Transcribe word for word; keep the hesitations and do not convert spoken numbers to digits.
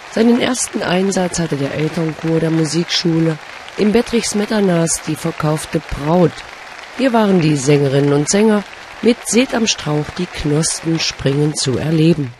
Seinen ersten Einsatz hatte der Elternchor der Musikschule im Bettrich-Smetana Die verkaufte Braut. Hier waren die Sängerinnen und Sänger mit Seht am Strauch die Knospen springen zu erleben.